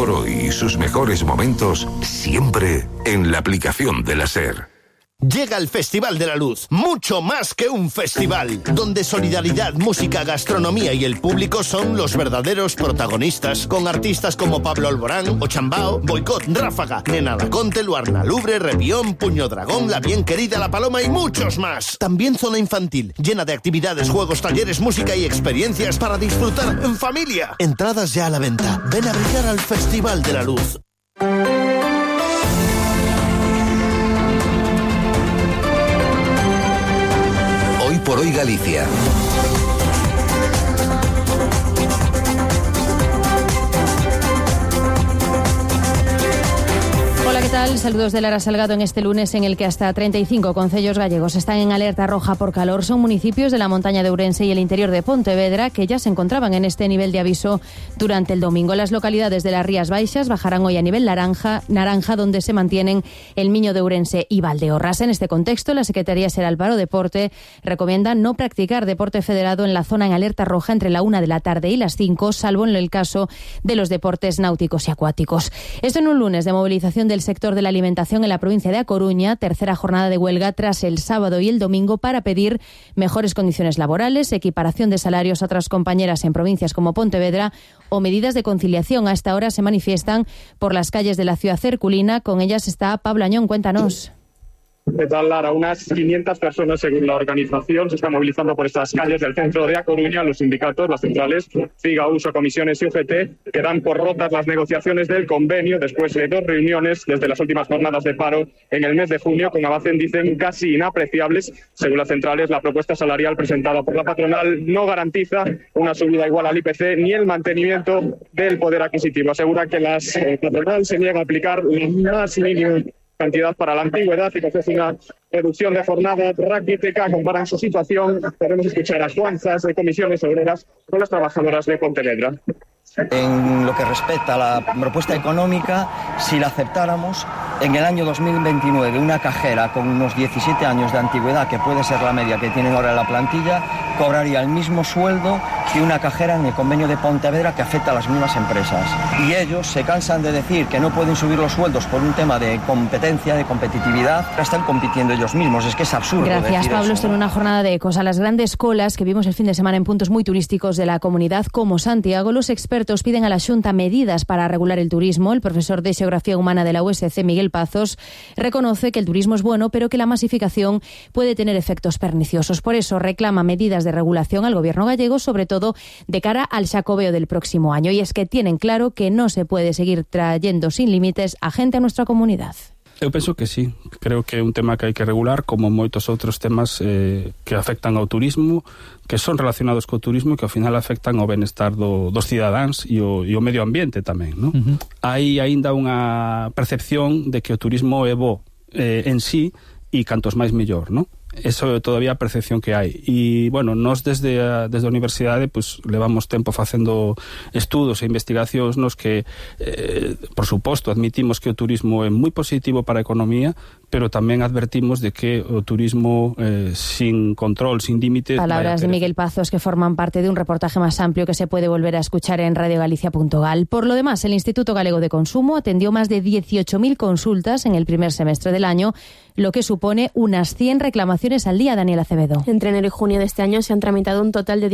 mejor hoy y sus mejores momentos siempre en la aplicación de la SER. Llega el Festival de la Luz, mucho más que un festival, donde solidaridad, música, gastronomía y el público son los verdaderos protagonistas, con artistas como Pablo Alborán, Ochambao, Boicot, Ráfaga, Nena Laconte, Luarna Lubre, Repión, Puño Dragón, La Bien Querida, La Paloma y muchos más. También zona infantil, llena de actividades, juegos, talleres, música y experiencias para disfrutar en familia. Entradas ya a la venta. Ven a brillar al Festival de la Luz. Por hoy Galicia. Hola, ¿qué tal? Saludos de Lara Salgado en este lunes en el que hasta 35 concellos gallegos están en alerta roja por calor. Son municipios de la montaña de Ourense y el interior de Pontevedra que ya se encontraban en este nivel de aviso durante el domingo. Las localidades de las Rías Baixas bajarán hoy a nivel naranja, donde se mantienen el Miño de Ourense y Valdeorras. En este contexto, la Secretaría Xeral para o Deporte recomienda no practicar deporte federado en la zona en alerta roja entre la 1 de la tarde y las 5, salvo en el caso de los deportes náuticos y acuáticos. Esto en un lunes de movilización del sector de la alimentación en la provincia de A Coruña, tercera jornada de huelga tras el sábado y el domingo para pedir mejores condiciones laborales, equiparación de salarios a otras compañeras en provincias como Pontevedra o medidas de conciliación. A esta hora se manifiestan por las calles de la ciudad herculina. Con ellas está Pablo Añón. Cuéntanos. ¿Qué tal, Lara? Unas 500 personas, según la organización, se están movilizando por estas calles del centro de A Coruña. Los sindicatos, las centrales, FIGA, USO, Comisiones y UGT, que dan por rotas las negociaciones del convenio después de 2 reuniones desde las últimas jornadas de paro en el mes de junio, con avances, dicen, casi inapreciables. Según las centrales, la propuesta salarial presentada por la patronal no garantiza una subida igual al IPC ni el mantenimiento del poder adquisitivo. Asegura que la patronal se niega a aplicar la más mínima cantidad para la antigüedad y que ofrece una reducción de jornada raquítica. Comparan su situación. Podemos escuchar a juanzas de comisiones obreras con las trabajadoras de Pontevedra. En lo que respecta a la propuesta económica, si la aceptáramos, en el año 2029 una cajera con unos 17 años de antigüedad, que puede ser la media que tienen ahora en la plantilla, cobraría el mismo sueldo que una cajera en el convenio de Pontevedra, que afecta a las mismas empresas. Y ellos se cansan de decir que no pueden subir los sueldos por un tema de competencia, de competitividad. Están compitiendo ellos mismos. Es que es absurdo. Gracias, Pablo. Eso, esto en una jornada de ecos a las grandes colas que vimos el fin de semana en puntos muy turísticos de la comunidad como Santiago. Los expertos piden a la Xunta medidas para regular el turismo. El profesor de Xeografía Humana de la USC, Miguel Pazos, reconoce que el turismo es bueno, pero que la masificación puede tener efectos perniciosos. Por eso reclama medidas de regulación al gobierno gallego, sobre todo de cara al xacobeo del próximo año. Y es que tienen claro que no se puede seguir trayendo sin límites a gente a nuestra comunidad. Eu penso que sí, creo que é un tema que hai que regular, como moitos outros temas que afectan ao turismo, que son relacionados co turismo e que ao final afectan ao benestar dos cidadáns e o medio ambiente tamén, non? Hai aínda unha percepción de que o turismo é bo en sí e cantos máis mellor, non? Eso é todavía a percepción que hai. E, bueno, nós desde a universidade pues, levamos tempo facendo estudos e investigacións nos que, por suposto, admitimos que o turismo é moi positivo para a economía, pero tamén advertimos de que o turismo sin control, sin límite... Palabras de Miguel Pazos que forman parte de un reportaje más amplio que se puede volver a escuchar en radiogalicia.gal. Por lo demás, el Instituto Galego de Consumo atendió más de 18.000 consultas en el primer semestre del año, lo que supone unas 100 reclamaciones al día. Daniel Acevedo. Entre enero y junio de este año se han tramitado un total de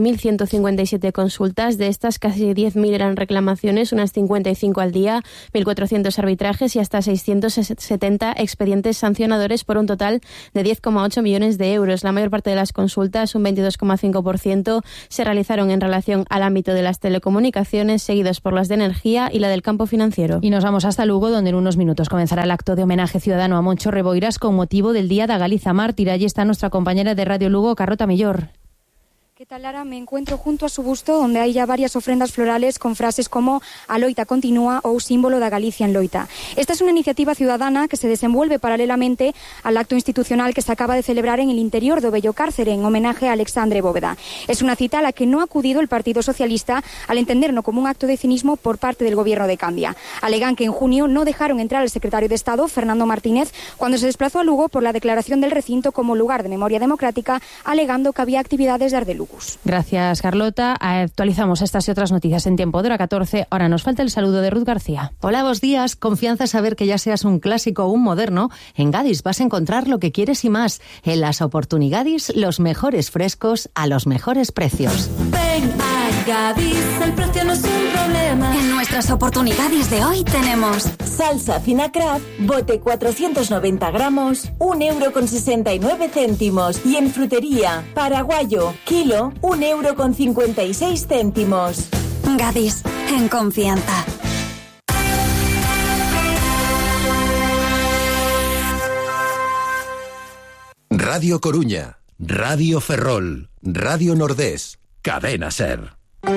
18.157 consultas. De estas, casi 10.000 eran reclamaciones, unas 55 al día, 1.400 arbitrajes y hasta 670 expedientes sancionadores por un total de 10,8 millones de euros. La mayor parte de las consultas, un 22,5%, se realizaron en relación al ámbito de las telecomunicaciones, seguidos por las de energía y la del campo financiero. Y nos vamos hasta Lugo, donde en unos minutos comenzará el acto de homenaje ciudadano a Moncho Reboiras con motivo del Día da Galiza Mártir. Allí está nuestra compañera de Radio Lugo, Carlota Millor. ¿Qué tal, Lara? Me encuentro junto a su busto, donde hay ya varias ofrendas florales con frases como "A loita continúa" o "Símbolo da Galicia en loita". Esta es una iniciativa ciudadana que se desenvuelve paralelamente al acto institucional que se acaba de celebrar en el interior do Bello Cárcere, en homenaje a Alexandre Bóveda. Es una cita a la que no ha acudido el Partido Socialista, al entenderlo como un acto de cinismo por parte del gobierno de Cambia. Alegan que en junio no dejaron entrar al secretario de Estado, Fernando Martínez, cuando se desplazó a Lugo por la declaración del recinto como lugar de memoria democrática, alegando que había actividades de Ardelugo. autobús. Gracias, Carlota. Actualizamos estas y otras noticias en tiempo de hora 14. Ahora nos falta el saludo de Ruth García. Hola, buenos días. Confianza saber que ya seas un clásico o un moderno. En Gadis vas a encontrar lo que quieres y más. En las Oportunigadis, los mejores frescos a los mejores precios. Ven a Gadis, el precio no es un problema. En nuestras Oportunigadis de hoy tenemos salsa fina Kraft, bote 490 gramos, 1,69 €. Y en frutería, paraguayo, kilo, 1,56 €. Gadis, en confianza. Radio Coruña, Radio Ferrol, Radio Nordés, Cadena Ser.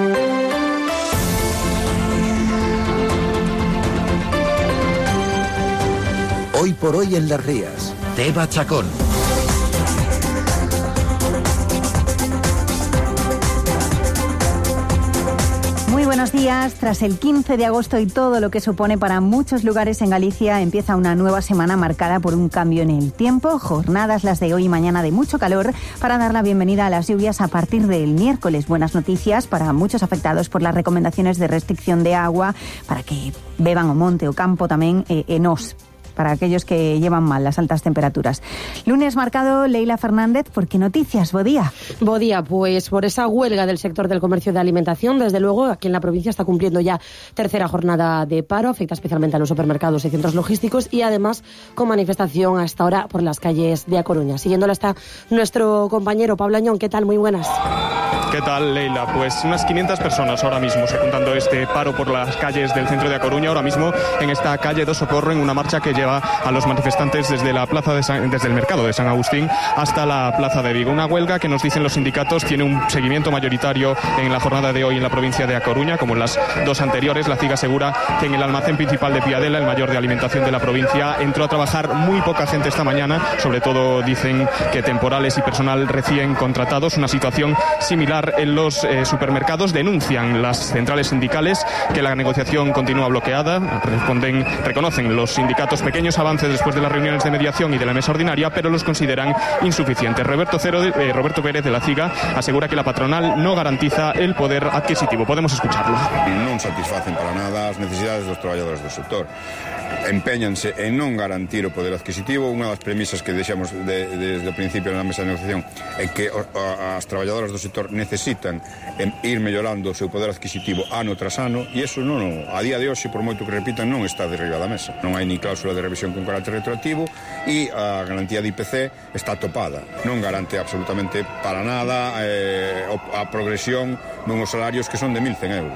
Hoy por hoy en Las Rías, Teba Chacón. Muy buenos días. Tras el 15 de agosto y todo lo que supone para muchos lugares en Galicia, empieza una nueva semana marcada por un cambio en el tiempo. Jornadas las de hoy y mañana de mucho calor para dar la bienvenida a las lluvias a partir del miércoles. Buenas noticias para muchos afectados por las recomendaciones de restricción de agua para que beban o monte o campo también en os. Para aquellos que llevan mal las altas temperaturas. Lunes marcado, Leila Fernández, ¿por qué noticias? Bodía. Bodía, pues por esa huelga del sector del comercio de alimentación, desde luego aquí en la provincia está cumpliendo ya tercera jornada de paro, afecta especialmente a los supermercados y centros logísticos y además con manifestación hasta ahora por las calles de A Coruña. Siguiéndola está nuestro compañero Pablo Añón. ¿Qué tal? Muy buenas. ¿Qué tal, Leila? Pues unas 500 personas ahora mismo secundando este paro por las calles del centro de A Coruña, ahora mismo en esta calle do Socorro, en una marcha que lleva a los manifestantes desde la plaza desde el mercado de San Agustín hasta la plaza de Vigo. Una huelga que nos dicen los sindicatos tiene un seguimiento mayoritario en la jornada de hoy en la provincia de A Coruña, como en las dos anteriores. La CIG asegura que en el almacén principal de Piadela, el mayor de alimentación de la provincia, entró a trabajar muy poca gente esta mañana, sobre todo dicen que temporales y personal recién contratados. Una situación similar en los supermercados. Denuncian las centrales sindicales que la negociación continúa bloqueada. Reconocen los sindicatos pequeños avances después de las reuniones de mediación y de la mesa ordinaria, pero los consideran insuficientes. Roberto Pérez de la CIGA asegura que la patronal no garantiza el poder adquisitivo. Podemos escucharlo. Non satisfacen para nada as necesidades dos traballadores do sector. Empeñanse en non garantir o poder adquisitivo. Unha das premisas que deixamos desde o principio na mesa de negociación é que as traballadoras do sector necesitan ir mellorando o seu poder adquisitivo ano tras ano, e iso non, a día de hoxe, por moito que repitan, non está derriba da mesa. Non hai ni cláusula de revisión con carácter retroactivo e a garantía de IPC está topada. Non garante absolutamente para nada a progresión nuns salarios que son de 1.100 euros.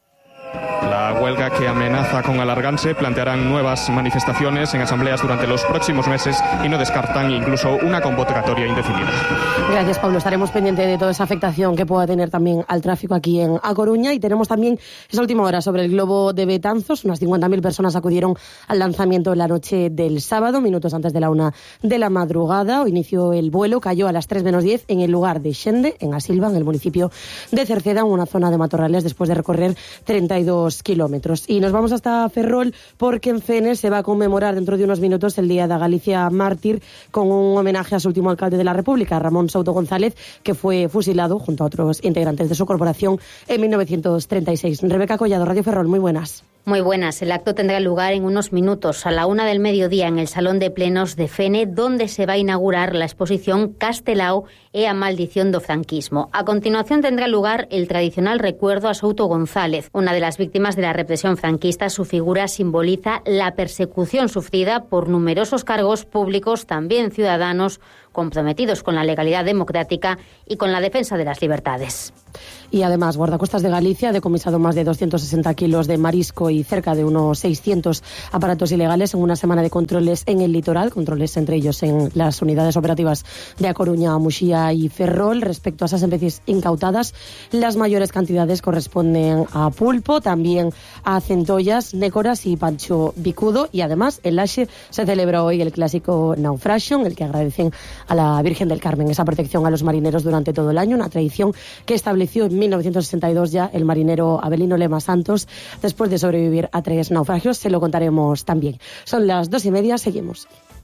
La huelga, que amenaza con alargarse, plantearán nuevas manifestaciones en asambleas durante los próximos meses y no descartan incluso una convocatoria indefinida. Gracias, Pablo. Estaremos pendientes de toda esa afectación que pueda tener también al tráfico aquí en A Coruña. Y tenemos también esa última hora sobre el globo de Betanzos. Unas 50.000 personas acudieron al lanzamiento en la noche del sábado, minutos antes de la 1 de la madrugada. Inició el vuelo, cayó a las 3 menos 10 en el lugar de Xende, en Asilva, en el municipio de Cerceda, en una zona de matorrales, después de recorrer 32 kilómetros. Y nos vamos hasta Ferrol, porque en Fene se va a conmemorar dentro de unos minutos el Día da Galicia Mártir, con un homenaje a su último alcalde de la República, Ramón Souto González, que fue fusilado junto a otros integrantes de su corporación en 1936. Rebeca Collado, Radio Ferrol, muy buenas. Muy buenas. El acto tendrá lugar en unos minutos, a la 1 del mediodía, en el Salón de Plenos de Fene, donde se va a inaugurar la exposición Castelao e a maldición do franquismo. A continuación tendrá lugar el tradicional recuerdo a Souto González, una de las víctimas de la represión franquista. Su figura simboliza la persecución sufrida por numerosos cargos públicos, también ciudadanos, comprometidos con la legalidad democrática y con la defensa de las libertades. Y además, Guardacostas de Galicia ha decomisado más de 260 kilos de marisco y cerca de unos 600 aparatos ilegales en una semana de controles en el litoral, controles entre ellos en las unidades operativas de A Coruña, Muxía y Ferrol. Respecto a esas especies incautadas, las mayores cantidades corresponden a pulpo, también a centollas, nécoras y pancho bicudo. Y además, en Laxe se celebra hoy el clásico Naufraxio, en el que agradecen a la Virgen del Carmen esa protección a los marineros durante todo el año, una tradición que estableció en 1962 ya el marinero Abelino Lema Santos, después de sobrevivir a 3 naufragios. Se lo contaremos también. Son las 2:30, seguimos.